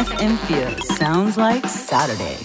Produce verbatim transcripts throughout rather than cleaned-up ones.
F M vier sounds like Saturday.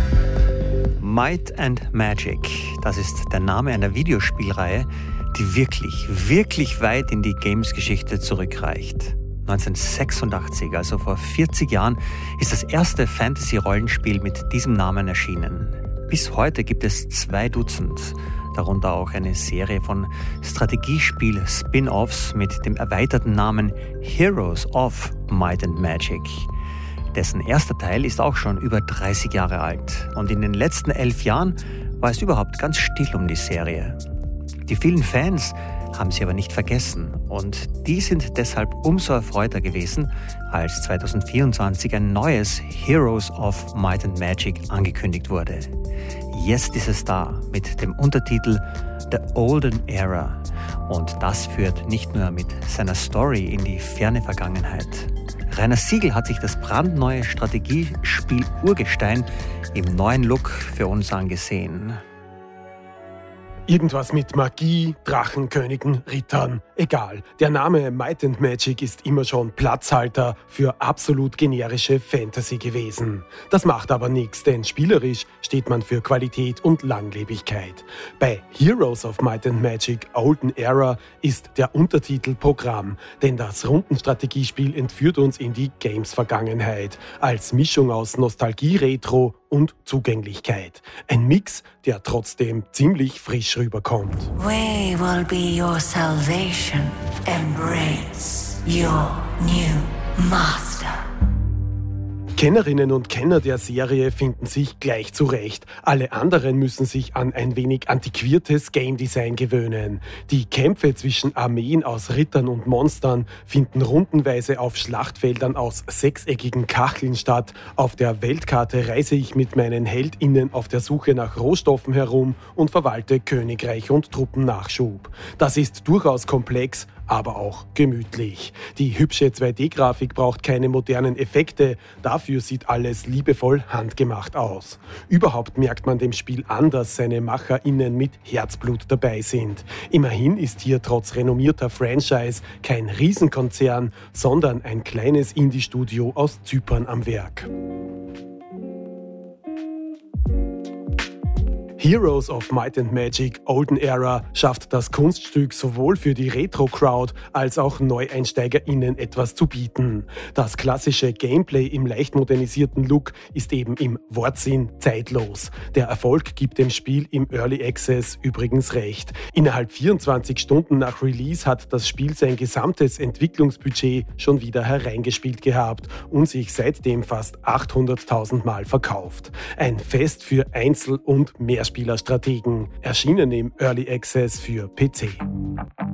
Might and Magic, das ist der Name einer Videospielreihe, die wirklich, wirklich weit in die Games-Geschichte zurückreicht. neunzehnhundertsechsundachtzig, also vor vierzig Jahren, ist das erste Fantasy-Rollenspiel mit diesem Namen erschienen. Bis heute gibt es zwei Dutzend, darunter auch eine Serie von Strategiespiel-Spin-Offs mit dem erweiterten Namen Heroes of Might and Magic. Dessen erster Teil ist auch schon über dreißig Jahre alt und in den letzten elf Jahren war es überhaupt ganz still um die Serie. Die vielen Fans haben sie aber nicht vergessen und die sind deshalb umso erfreuter gewesen, als zweitausendvierundzwanzig ein neues Heroes of Might and Magic angekündigt wurde. Jetzt ist es da mit dem Untertitel The Olden Era und das führt nicht nur mit seiner Story in die ferne Vergangenheit. Rainer Siegel hat sich das brandneue Strategiespiel Urgestein im neuen Look für uns angesehen. Irgendwas mit Magie, Drachenkönigen, Rittern, egal. Der Name Might and Magic ist immer schon Platzhalter für absolut generische Fantasy gewesen. Das macht aber nichts, denn spielerisch steht man für Qualität und Langlebigkeit. Bei Heroes of Might and Magic Olden Era ist der Untertitel Programm, denn das Rundenstrategiespiel entführt uns in die Games-Vergangenheit als Mischung aus Nostalgie-Retro und Zugänglichkeit. Ein Mix, der trotzdem ziemlich frisch rüberkommt. We will be your salvation. Embrace your new master. Kennerinnen und Kenner der Serie finden sich gleich zurecht. Alle anderen müssen sich an ein wenig antiquiertes Game Design gewöhnen. Die Kämpfe zwischen Armeen aus Rittern und Monstern finden rundenweise auf Schlachtfeldern aus sechseckigen Kacheln statt. Auf der Weltkarte reise ich mit meinen HeldInnen auf der Suche nach Rohstoffen herum und verwalte Königreich und Truppennachschub. Das ist durchaus komplex, aber auch gemütlich. Die hübsche zwei D-Grafik braucht keine modernen Effekte, dafür sieht alles liebevoll handgemacht aus. Überhaupt merkt man dem Spiel an, dass seine MacherInnen mit Herzblut dabei sind. Immerhin ist hier trotz renommierter Franchise kein Riesenkonzern, sondern ein kleines Indie-Studio aus Zypern am Werk. Heroes of Might and Magic Olden Era schafft das Kunststück sowohl für die Retro-Crowd als auch NeueinsteigerInnen etwas zu bieten. Das klassische Gameplay im leicht modernisierten Look ist eben im Wortsinn zeitlos. Der Erfolg gibt dem Spiel im Early Access übrigens recht. Innerhalb vierundzwanzig Stunden nach Release hat das Spiel sein gesamtes Entwicklungsbudget schon wieder hereingespielt gehabt und sich seitdem fast achthunderttausend Mal verkauft. Ein Fest für Einzel- und Mehrspielerstrategen, erschienen im Early Access für P C.